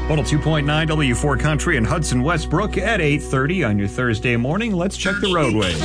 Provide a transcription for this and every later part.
102.9 W4 Country in Hudson Westbrook at 8:30 on your Thursday morning. Let's check the roadways.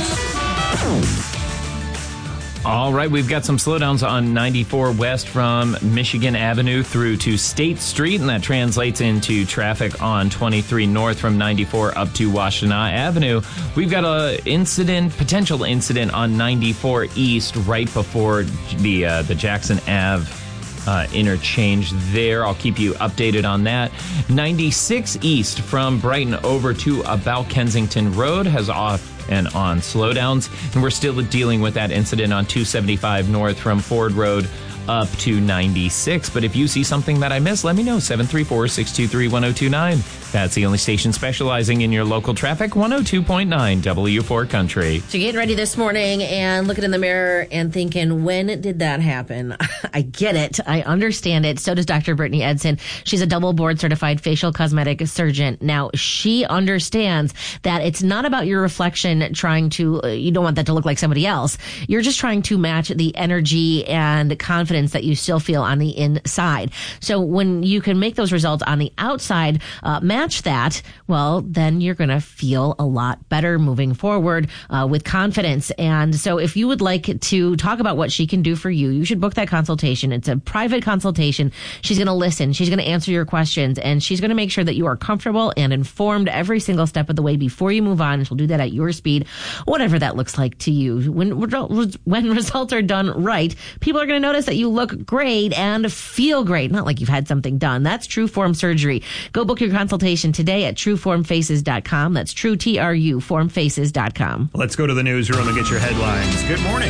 All right, we've got some slowdowns on 94 west from Michigan Avenue through to State Street, and that translates into traffic on 23 north from 94 up to Washtenaw Avenue. We've got a potential incident on 94 east right before the Jackson Ave interchange there. I'll keep you updated on that. 96 east from Brighton over to about Kensington Road has off and on slowdowns, and we're still dealing with that incident on 275 north from Ford Road up to 96. But if you see something that I missed, let me know. 734-623-1029. That's the only station specializing in your local traffic. 102.9 W4 Country. So you're getting ready this morning and looking in the mirror and thinking, when did that happen? I get it. I understand it. So does Dr. Brittany Edson. She's a double board certified facial cosmetic surgeon. Now, she understands that it's not about your reflection trying to, you don't want that to look like somebody else. You're just trying to match the energy and confidence that you still feel on the inside. So when you can make those results on the outside, match that, well, then you're going to feel a lot better moving forward with confidence. And so if you would like to talk about what she can do for you, you should book that consultation. It's a private consultation. She's going to listen. She's going to answer your questions, and she's going to make sure that you are comfortable and informed every single step of the way before you move on. She'll do that at your speed, whatever that looks like to you. When results are done right, people are going to notice that you look great and feel great. Not like you've had something done. That's True Form Surgery. Go book your consultation today at trueformfaces.com. That's true, TRU, formfaces.com. Let's go to the newsroom and get your headlines. Good morning.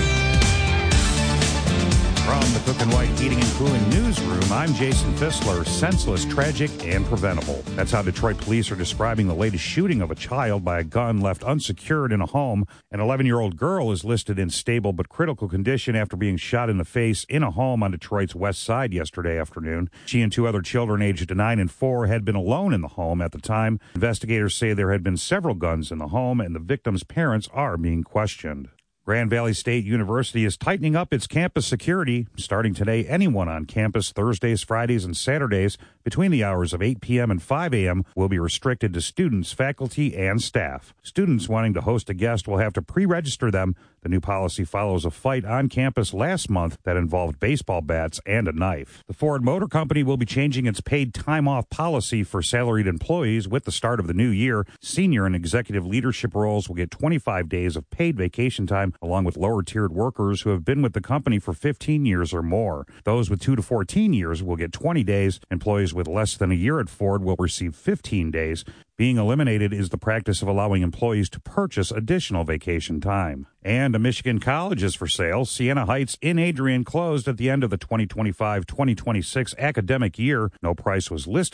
From the Cook and White Heating and Cooling Newsroom, I'm Jason Fissler. Senseless, tragic, and preventable. That's how Detroit police are describing the latest shooting of a child by a gun left unsecured in a home. An 11-year-old girl is listed in stable but critical condition after being shot in the face in a home on Detroit's west side yesterday afternoon. She and two other children aged 9 and 4 had been alone in the home at the time. Investigators say there had been several guns in the home, and the victim's parents are being questioned. Grand Valley State University is tightening up its campus security. Starting today, anyone on campus Thursdays, Fridays, and Saturdays between the hours of 8 p.m. and 5 a.m. will be restricted to students, faculty, and staff. Students wanting to host a guest will have to pre-register them. The new policy follows a fight on campus last month that involved baseball bats and a knife. The Ford Motor Company will be changing its paid time off policy for salaried employees with the start of the new year. Senior and executive leadership roles will get 25 days of paid vacation time, along with lower-tiered workers who have been with the company for 15 years or more. Those with 2 to 14 years will get 20 days. Employees with less than a year at Ford will receive 15 days. Being eliminated is the practice of allowing employees to purchase additional vacation time. And a Michigan college is for sale. Siena Heights in Adrian closed at the end of the 2025-2026 academic year. No price was listed